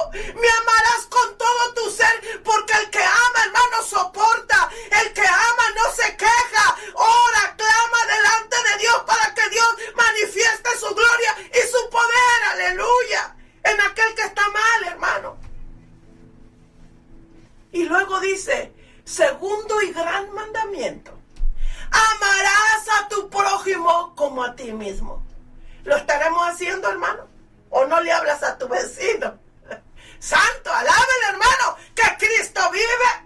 Me amarás con todo tu ser, porque el que ama, hermano, soporta. El que ama no se queja. Ora, clama delante de Dios para que Dios manifieste su gloria y su poder. Aleluya. En aquel que está mal, hermano. Y luego dice, segundo y gran mandamiento: amarás a tu prójimo como a ti mismo. ¿Lo estaremos haciendo, hermano? ¿O no le hablas a tu vecino? Santo, alábele, hermano, que Cristo vive.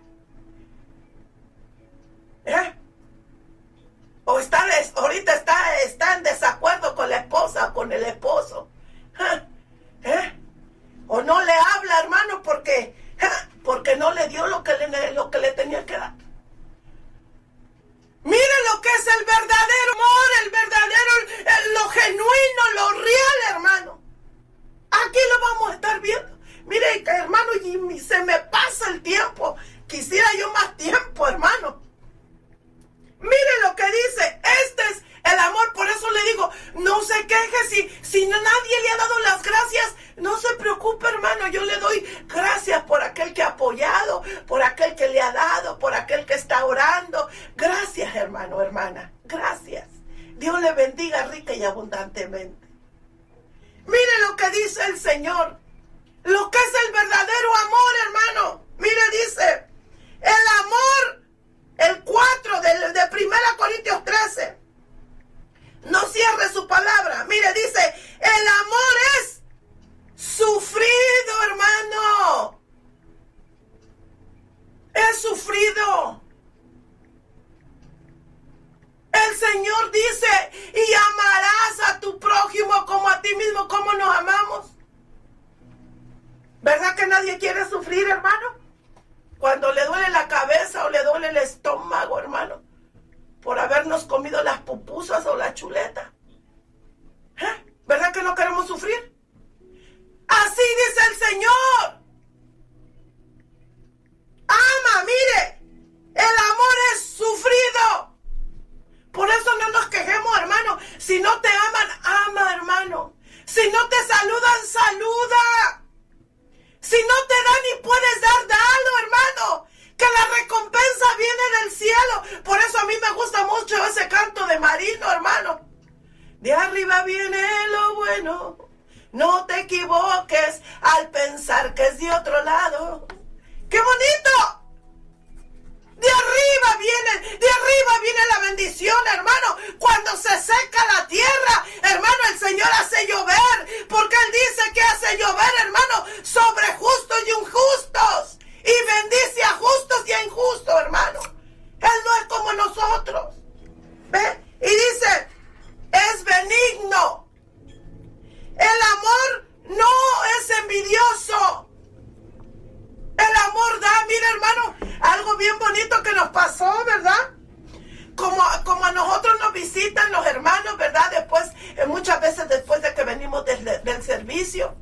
O ahorita está en desacuerdo con la esposa o con el esposo. O no le habla, hermano, porque no le dio lo que le tenía que dar. Mire lo que es el verdadero amor, el verdadero, lo genuino, lo real, hermano. Aquí lo vamos a estar viendo. Mire, hermano, y se me pasa el tiempo. Quisiera yo más tiempo, hermano. Mire lo que dice. Este es el amor. Por eso le digo, no se queje si nadie le ha dado las gracias. No se preocupe, hermano. Yo le doy gracias por aquel que ha apoyado, por aquel que le ha dado, por aquel que está orando. Gracias, hermano, hermana. Gracias. Dios le bendiga rica y abundantemente. Mire lo que dice el Señor. Lo que es el verdadero amor, hermano. Mire, dice, el amor, el 4 de 1 Corintios 13. No cierre su palabra. Mire, dice, el amor es sufrido, hermano. Es sufrido. El Señor dice, y amarás a tu prójimo como a ti mismo. ¿Cómo nos amamos? ¿Verdad que nadie quiere sufrir, hermano? Cuando le duele la cabeza o le duele el estómago, hermano, por habernos comido las pupusas o la chuleta. ¿Verdad que no queremos sufrir? Así dice el Señor. Ama, mire, el amor es sufrido. Por eso no nos quejemos, hermano. Si no te aman, ama, hermano. Si no te saludan, saluda. Si no te dan y puedes dar, dalo, hermano. Que la recompensa viene del cielo. Por eso a mí me gusta mucho ese canto de Marino, hermano. De arriba viene lo bueno. No te equivoques al pensar que es de otro lado. ¡Qué bonito! De arriba viene la bendición, hermano. Cuando se seca la tierra, hermano, el Señor hace llover. Porque Él dice que hace llover, hermano, sobre justos y injustos. Y bendice a justos y a injustos, hermano. Él no es como nosotros. ¿Ve? Y dice, es benigno. El amor no es envidioso. El amor da, mira, hermano, algo bien bonito que nos pasó, ¿verdad? Como a nosotros nos visitan los hermanos, ¿verdad? Después, muchas veces después de que venimos del servicio.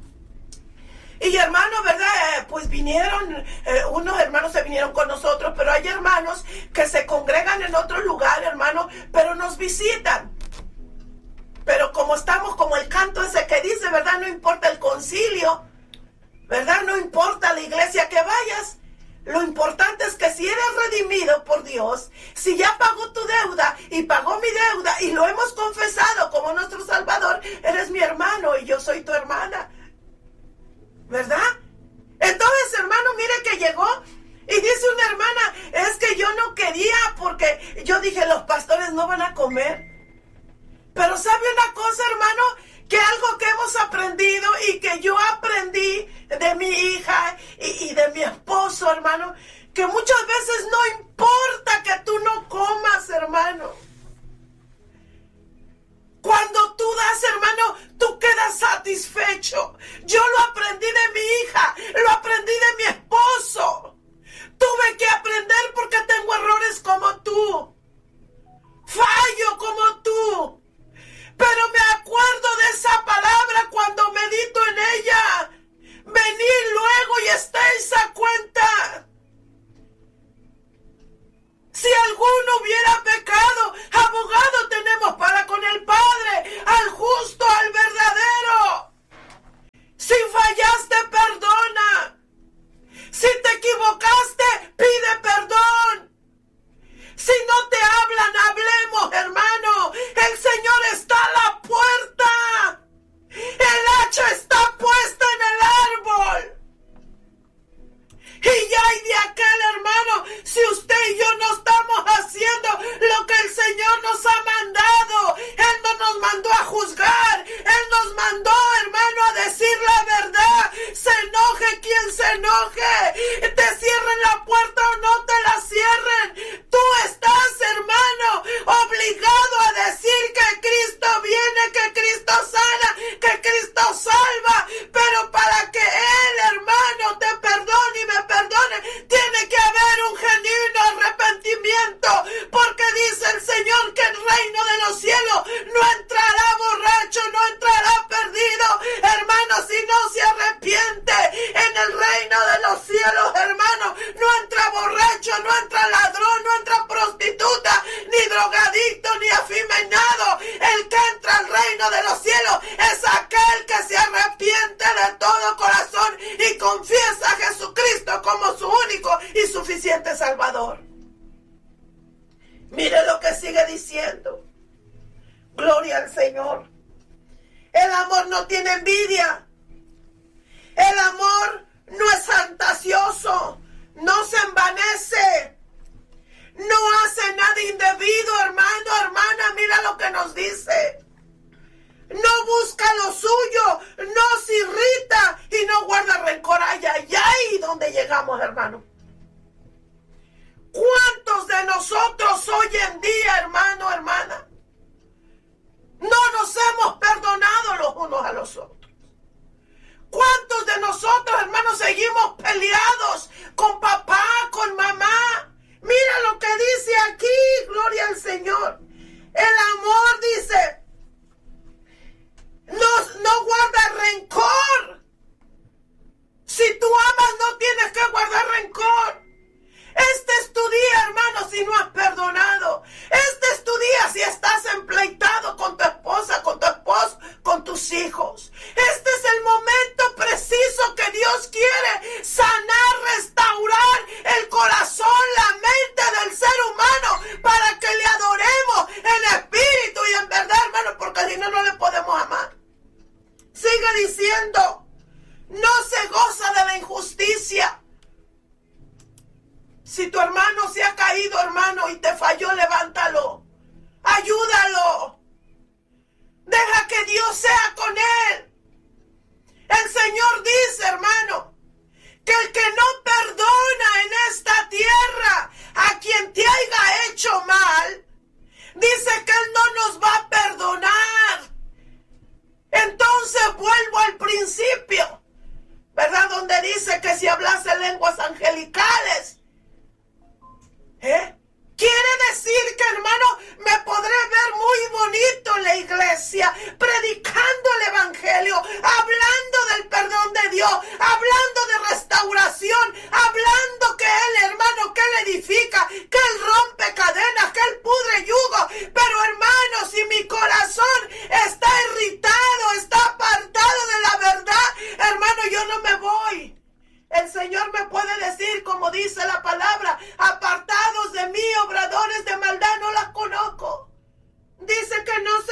Y hermanos, ¿verdad? Pues vinieron, unos hermanos se vinieron con nosotros, pero hay hermanos que se congregan en otro lugar, hermano, pero nos visitan. Pero como estamos, como el canto ese que dice, ¿verdad? No importa el concilio, ¿verdad? No importa la iglesia que vayas. Lo importante es que si eres redimido por Dios, si ya pagó tu deuda y pagó mi deuda y lo hemos confesado como nuestro Salvador, eres mi hermano y yo soy tu hermana. ¿Verdad? Entonces, hermano, mire que llegó y dice una hermana, es que yo no quería porque yo dije, los pastores no van a comer. Pero ¿sabe una cosa, hermano? Que algo que hemos aprendido y que yo aprendí de mi hija y de mi esposo, hermano, que muchas veces no importa que tú no comas, hermano. Cuando tú das, hermano, tú quedas satisfecho. Yo lo aprendí de mi hija, lo aprendí de mi esposo. Tuve que aprender porque tengo errores como tú. Fallo como tú. Pero me acuerdo de esa palabra cuando medito en ella. Venid luego y estéis a cuenta. Si alguno hubiera pecado, abogado tenemos para con el Padre, al justo, al verdadero. El amor no es fantasioso, no se envanece, no hace nada indebido, hermano, hermana. Mira lo que nos dice. No busca lo suyo, no se irrita y no guarda rencor. Ay, ay, ay, ¿dónde llegamos, hermano? ¿Cuántos de nosotros hoy en día, hermano, hermana, no nos hemos perdonado los unos a los otros? ¿Cuántos de nosotros, hermanos, seguimos peleados con papá, con mamá? Mira lo que dice aquí, gloria al Señor. El amor, dice, no guarda rencor. Si tú amas, no tienes que guardar rencor. Este es tu día, hermano, si no has perdonado. Este es tu día si estás empleitado con tu esposa, con tu esposo, con tus hijos. Este es el momento preciso que Dios quiere sanar, restaurar el corazón, la mente del ser humano para que le adoremos en espíritu y en verdad, hermano, porque si no, no le podemos amar. Sigue diciendo, no se goza de la injusticia. Si tu hermano se ha caído, hermano, y te falló, levántalo. Ayúdalo. Deja que Dios sea con él. El Señor dice, hermano, que el que no perdona en esta tierra a quien te haya hecho mal, dice que Él no nos va a perdonar. Entonces vuelvo al principio, ¿verdad? Donde dice que si hablase lenguas angelicales, quiere decir que, hermano, me podré ver muy bonito en la iglesia, predicando el evangelio, hablando del perdón de Dios, hablando de restauración, hablando que Él, hermano, que Él edifica, que Él rompe cadenas, que Él pudre yugo. Pero, hermano, si mi corazón está irritado, está apartado de la verdad, hermano, yo no me voy. El Señor me puede decir, como dice la palabra, apartados de mí, obradores de maldad, no las conozco. Dice que no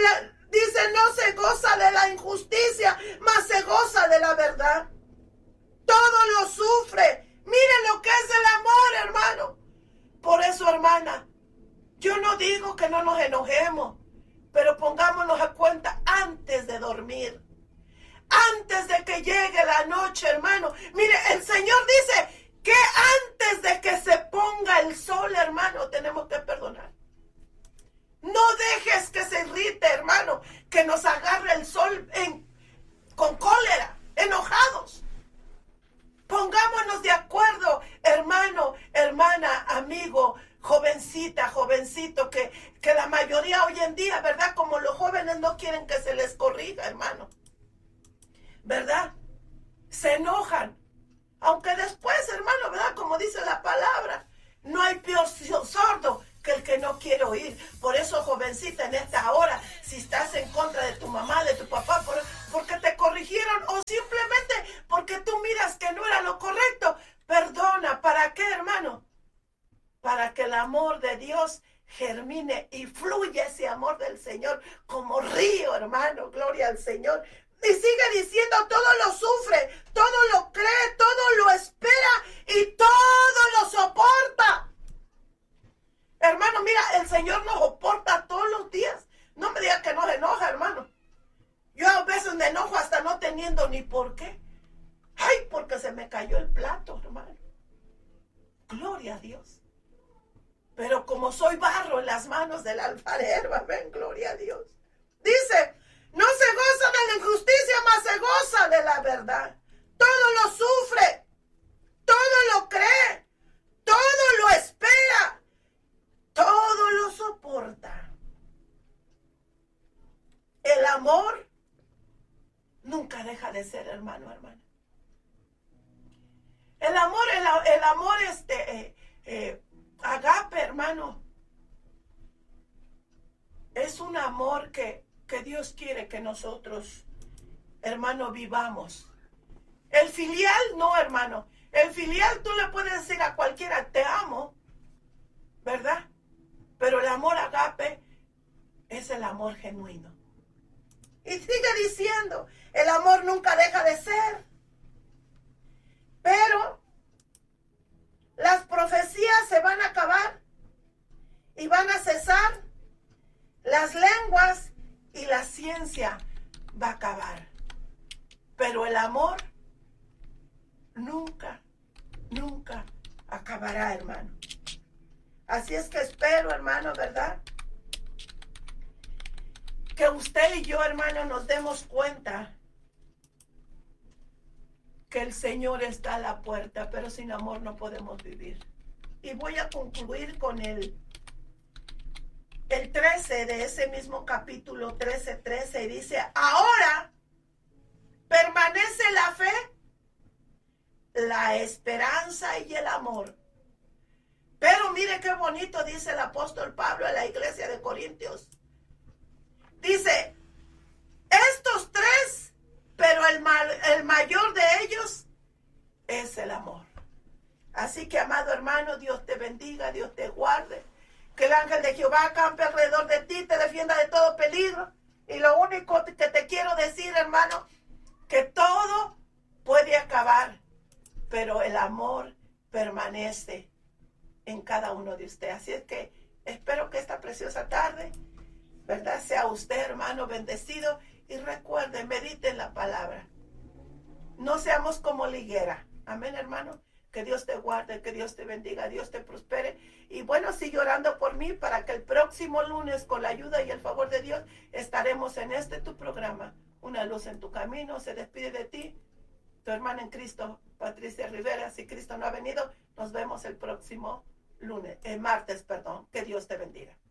se goza de la injusticia, mas se goza de la verdad. Todo lo sufre. Miren lo que es el amor, hermano. Por eso, hermana, yo no digo que no nos enojemos, pero pongámonos a cuenta antes de dormir. Antes de que llegue la noche, hermano. Mire, el Señor dice que antes de que se ponga el sol, hermano, tenemos que perdonar. No dejes que se irrite, hermano, que nos agarre el sol con cólera, enojados. Pongámonos de acuerdo, hermano, hermana, amigo, jovencita, jovencito, que la mayoría hoy en día, ¿verdad? Como los jóvenes no quieren que se les corrija, hermano, ¿verdad? Se enojan. Aunque después, hermano, ¿verdad? Como dice la palabra, no hay peor sordo que el que no quiere oír. Por eso, jovencita, en esta hora, si estás en contra de tu mamá, de tu papá, porque te corrigieron o simplemente porque tú miras que no era lo correcto, perdona. ¿Para qué, hermano? Para que el amor de Dios germine y fluya ese amor del Señor como río, hermano. Gloria al Señor. Y sigue diciendo, todo lo sufre, todo lo cree, todo lo espera y todo lo soporta. Hermano, mira, el Señor nos soporta todos los días. No me digas que nos enoja, hermano. Yo a veces me enojo hasta no teniendo ni por qué. Ay, porque se me cayó el plato, hermano. Gloria a Dios. Pero como soy barro en las manos del alfarero, ven, gloria a Dios. Dice, no se goza de la injusticia, mas se goza de la verdad. Todo lo sufre, todo lo cree, todo lo espera, todo lo soporta. El amor nunca deja de ser, hermano, hermana. El amor, agape, hermano, es un amor que Dios quiere que nosotros, hermano, vivamos. El filial, no, hermano. El filial tú le puedes decir a cualquiera, te amo, ¿verdad? Pero el amor agape es el amor genuino. Y sigue diciendo, el amor nunca deja de ser. Pero el amor nunca, nunca acabará, hermano. Así es que espero, hermano, ¿verdad? Que usted y yo, hermano, nos demos cuenta que el Señor está a la puerta, pero sin amor no podemos vivir. Y voy a concluir con el 13 de ese mismo capítulo 13:13, y dice: ahora permanece la fe, la esperanza y el amor. Pero mire qué bonito dice el apóstol Pablo a la iglesia de Corintios. Dice, estos tres, pero el mayor de ellos es el amor. Así que, amado hermano, Dios te bendiga, Dios te guarde. Que el ángel de Jehová acampe alrededor de ti, te defienda de todo peligro. Y lo único que te quiero decir, hermano, que todo puede acabar, pero el amor permanece en cada uno de ustedes. Así es que espero que esta preciosa tarde, ¿verdad?, sea usted, hermano, bendecido. Y recuerden, mediten la palabra. No seamos como la higuera. Amén, hermano. Que Dios te guarde, que Dios te bendiga, Dios te prospere. Y bueno, sigue orando por mí para que el próximo lunes, con la ayuda y el favor de Dios, estaremos en tu programa, Una Luz en tu Camino. Se despide de ti tu hermana en Cristo, Patricia Rivera. Si Cristo no ha venido, nos vemos el próximo martes. Que Dios te bendiga.